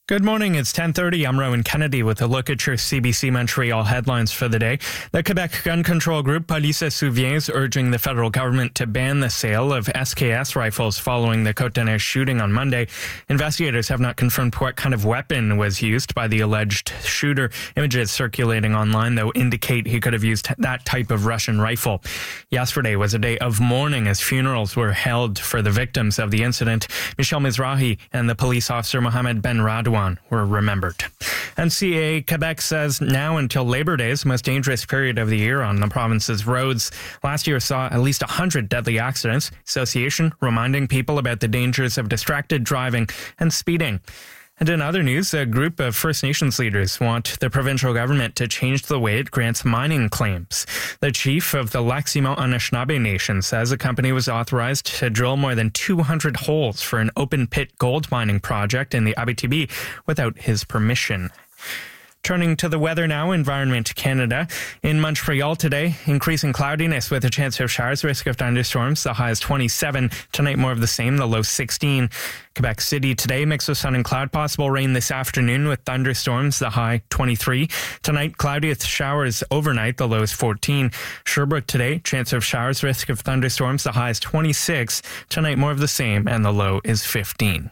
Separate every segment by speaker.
Speaker 1: Good morning, it's 10:30. I'm Rowan Kennedy with a look at your CBC Montreal headlines for the day. The Quebec gun control group Police se souvient is urging the federal government to ban the sale of SKS rifles following the Côte-des-Neiges shooting on Monday. Investigators have not confirmed what kind of weapon was used by the alleged shooter. Images circulating online, though, indicate he could have used that type of Russian rifle. Yesterday was a day of mourning as funerals were held for the victims of the incident. Michel Mizrahi and the police officer Mohamed Ben Radwan were remembered. NCAA Quebec says now until Labor Day is the most dangerous period of the year on the province's roads. Last year saw at least 100 deadly accidents. Association reminding people about the dangers of distracted driving and speeding. And in other news, a group of First Nations leaders want the provincial government to change the way it grants mining claims. The chief of the Lac-Simon Anishinaabe Nation says a company was authorized to drill more than 200 holes for an open-pit gold mining project in the Abitibi without his permission. Turning to the weather now, Environment Canada. In Montreal today, increasing cloudiness with a chance of showers, risk of thunderstorms. The high is 27. Tonight, more of the same, the low 16. Quebec City today, mix of sun and cloud. Possible rain this afternoon with thunderstorms. The high 23. Tonight, cloudy with showers overnight. The low is 14. Sherbrooke today, chance of showers, risk of thunderstorms. The high is 26. Tonight, more of the same, and the low is 15.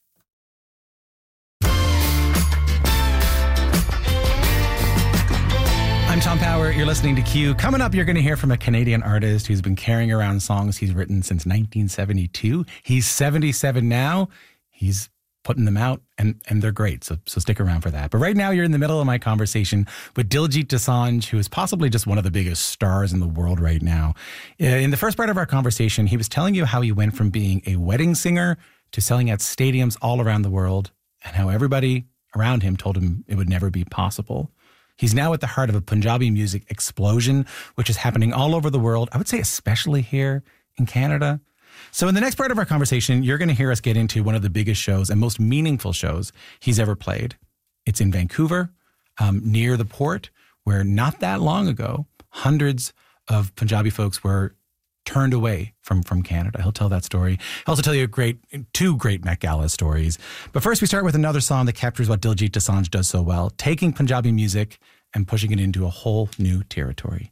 Speaker 2: I'm Tom Power. You're listening to Q. Coming up, you're going to hear from a Canadian artist who's been carrying around songs he's written since 1972. He's 77 now. He's putting them out, and they're great, so stick around for that. But right now, you're in the middle of my conversation with Diljit Dosanjh, who is possibly just one of the biggest stars in the world right now. In the first part of our conversation, he was telling you how he went from being a wedding singer to selling at stadiums all around the world, and how everybody around him told him it would never be possible. He's now at the heart of a Punjabi music explosion, which is happening all over the world. I would say especially here in Canada. So in the next part of our conversation, you're going to hear us get into one of the biggest shows and most meaningful shows he's ever played. It's in Vancouver, near the port, where not that long ago, hundreds of Punjabi folks were turned away from Canada. He'll tell that story. He'll also tell you two great Met Gala stories. But first, we start with another song that captures what Diljit Dosanjh does so well, taking Punjabi music and pushing it into a whole new territory.